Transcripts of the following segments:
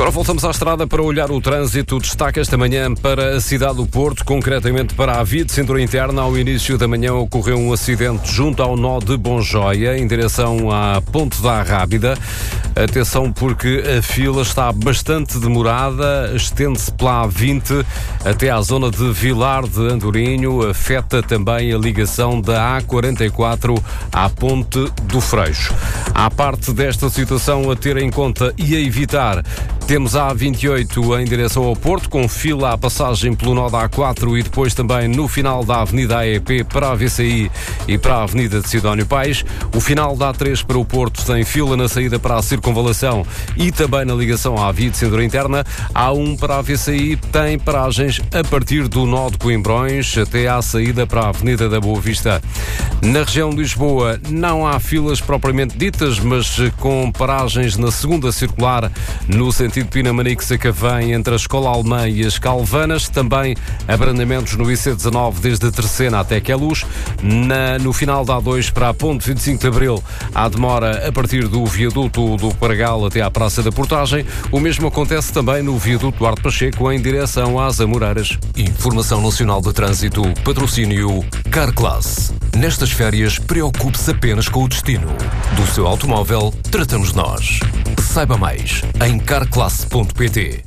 Ora, voltamos à estrada para olhar o trânsito. Destaque esta manhã para a cidade do Porto, concretamente para a via de cintura interna. Ao início da manhã ocorreu um acidente junto ao nó de Bonjoia, em direção à Ponte da Rábida. Atenção, porque a fila está bastante demorada, estende-se pela A20 até à zona de Vilar de Andorinho, afeta também a ligação da A44 à Ponte do Freixo. À parte desta situação a ter em conta e a evitar, temos a A28 em direção ao Porto, com fila à passagem pelo nó da A4 e depois também no final da Avenida AEP para a VCI e para a Avenida de Sidónio Pais. O final da A3 para o Porto tem fila na saída para a Circunvalação e também na ligação à via de cintura interna. A A1 para a VCI tem paragens a partir do nó de Coimbrões até à saída para a Avenida da Boa Vista. Na região de Lisboa não há filas propriamente ditas, mas com paragens na segunda circular no sentido Pinamanique-Sacavém entre a Escola Alemã e as Calvanas. Também abrandamentos no IC19 desde Terceira até Queluz. No final da A2 para a Ponte 25 de Abril há demora a partir do viaduto do Paragal até à Praça da Portagem. O mesmo acontece também no viaduto Duarte Pacheco em direção às Amoreiras. Informação Nacional de Trânsito, patrocínio Carclass. Nestas férias, preocupe-se apenas com o destino. Do seu automóvel, tratamos nós. Saiba mais em carclass.pt.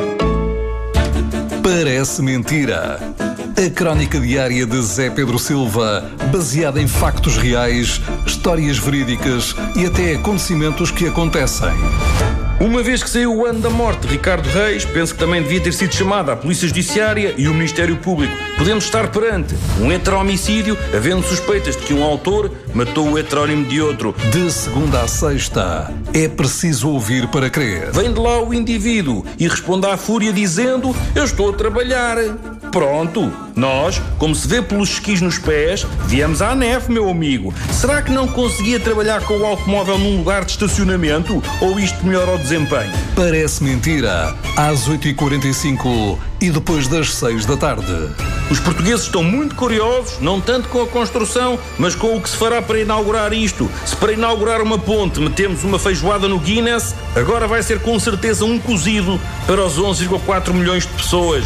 Parece mentira. A crónica diária de Zé Pedro Silva, baseada em factos reais, histórias verídicas e até acontecimentos que acontecem. Uma vez que saiu o ano da morte de Ricardo Reis, penso que também devia ter sido chamada a Polícia Judiciária e o Ministério Público. Podemos estar perante um heteromicídio, havendo suspeitas de que um autor matou o heterónimo de outro. De segunda a sexta, é preciso ouvir para crer. Vem de lá o indivíduo e responde à fúria dizendo: eu estou a trabalhar. Pronto, nós, como se vê pelos esquis nos pés, viemos à neve, meu amigo. Será que não conseguia trabalhar com o automóvel num lugar de estacionamento? Ou isto melhora o desempenho? Parece mentira. Às 8h45 e depois das 6 da tarde. Os portugueses estão muito curiosos, não tanto com a construção, mas com o que se fará para inaugurar isto. Se para inaugurar uma ponte metemos uma feijoada no Guinness, agora vai ser com certeza um cozido para os 11,4 milhões de pessoas.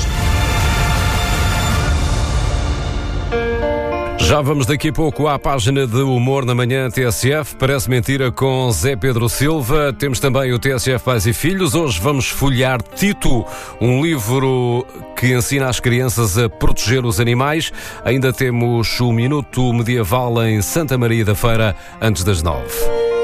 Já vamos daqui a pouco à página de Humor na Manhã TSF. Parece mentira com Zé Pedro Silva. Temos também o TSF Pais e Filhos. Hoje vamos folhear Tito, um livro que ensina as crianças a proteger os animais. Ainda temos o Minuto Medieval em Santa Maria da Feira, antes das 9.